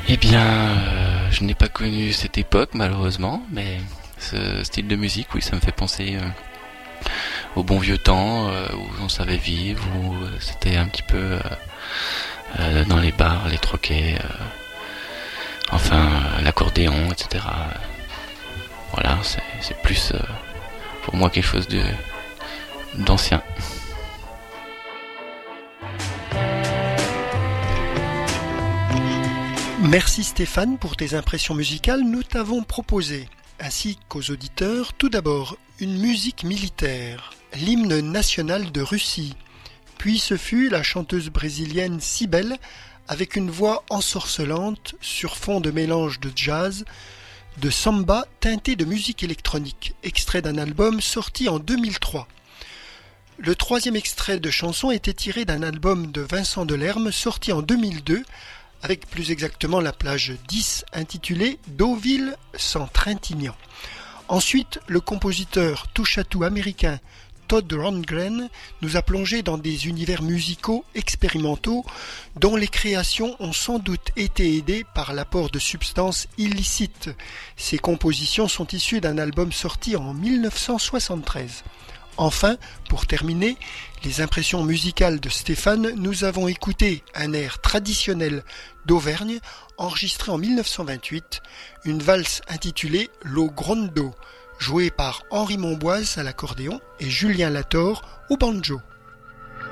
Eh bien, je n'ai pas connu cette époque malheureusement, mais ce style de musique, oui, ça me fait penser au bon vieux temps où on savait vivre, où c'était un petit peu dans les bars, les troquets, enfin l'accordéon, etc. Voilà, c'est plus pour moi quelque chose d'ancien. Merci Stéphane pour tes impressions musicales. Nous t'avons proposé, ainsi qu'aux auditeurs, tout d'abord une musique militaire, l'hymne national de Russie. Puis ce fut la chanteuse brésilienne Cybele avec une voix ensorcelante sur fond de mélange de jazz, de samba teinté de musique électronique, extrait d'un album sorti en 2003. Le troisième extrait de chanson était tiré d'un album de Vincent Delerme sorti en 2002, avec plus exactement la plage 10 intitulée Deauville sans Trintignant. Ensuite, le compositeur touche-à-tout américain Todd Rundgren nous a plongé dans des univers musicaux expérimentaux dont les créations ont sans doute été aidées par l'apport de substances illicites. Ces compositions sont issues d'un album sorti en 1973. Enfin, pour terminer, les impressions musicales de Stéphane, nous avons écouté un air traditionnel d'Auvergne, enregistré en 1928, une valse intitulée Lo Grondo, jouée par Henri Monboise à l'accordéon et Julien Latorre au banjo.